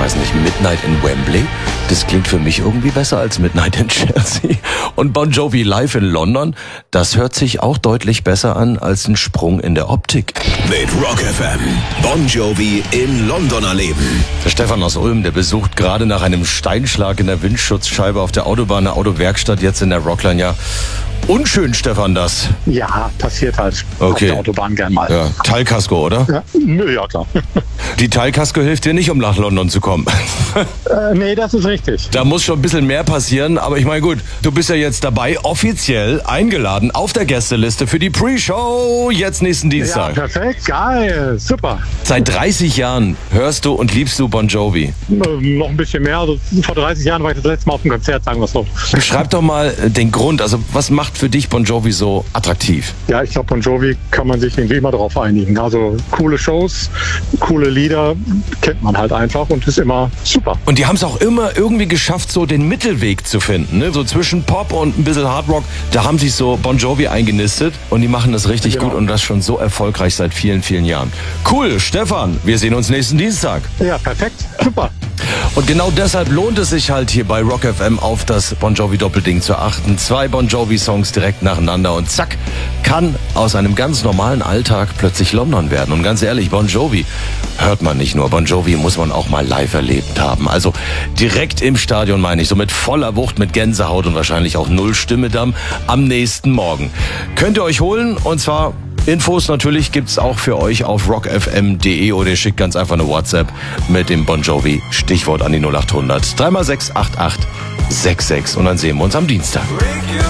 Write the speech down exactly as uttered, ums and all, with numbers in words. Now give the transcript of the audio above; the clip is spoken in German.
weiß nicht, Midnight in Wembley. Das klingt für mich irgendwie besser als Midnight in Chelsea. Und Bon Jovi live in London, das hört sich auch deutlich besser an als ein Sprung in der Optik. Mit Rock F M. Bon Jovi in London erleben. Der Stefan aus Ulm, der besucht gerade nach einem Steinschlag in der Windschutzscheibe auf der Autobahn eine Autowerkstatt jetzt in der Rockline. Ja, unschön, Stefan, das. Ja, passiert halt Okay. auf der Autobahn gern mal. Ja, Teilkasko, oder? Ja, nö, ja klar. Die Teilkasko hilft dir nicht, um nach London zu kommen. äh, nee, das ist richtig. Da muss schon ein bisschen mehr passieren, aber ich meine gut, du bist ja jetzt dabei, offiziell eingeladen auf der Gästeliste für die Pre-Show jetzt nächsten Ja, Dienstag. perfekt, geil, super. Seit dreißig Jahren hörst du und liebst du Bon Jovi. Äh, noch ein bisschen mehr. Also, vor dreißig Jahren war ich das letzte Mal auf dem Konzert, sagen wir es so. Beschreib doch mal den Grund, also was macht für dich Bon Jovi so attraktiv? Ja, ich glaube, Bon Jovi kann man sich irgendwie immer darauf einigen. Also coole Shows, coole Lieder, kennt man halt einfach und ist immer super. Und die haben es auch immer irgendwie geschafft, so den Mittelweg zu finden, ne? So zwischen Pop und ein bisschen Hardrock. Da haben sich so Bon Jovi eingenistet und die machen das richtig Genau. gut und das schon so erfolgreich seit vielen, vielen Jahren. Cool, Stefan, wir sehen uns nächsten Dienstag. Ja, perfekt, super. Und genau deshalb lohnt es sich halt hier bei Rock F M auf das Bon Jovi Doppelding zu achten. Zwei Bon Jovi Songs direkt nacheinander und zack, kann aus einem ganz normalen Alltag plötzlich London werden. Und ganz ehrlich, Bon Jovi hört man nicht nur. Bon Jovi muss man auch mal live erlebt haben. Also direkt im Stadion meine ich, so mit voller Wucht, mit Gänsehaut und wahrscheinlich auch null Stimmedamm am nächsten Morgen. Könnt ihr euch holen und zwar Infos natürlich gibt's auch für euch auf rock f m punkt d e oder ihr schickt ganz einfach eine WhatsApp mit dem Bon Jovi Stichwort an die null acht hundert drei mal sechs acht acht sechs sechs und dann sehen wir uns am Dienstag.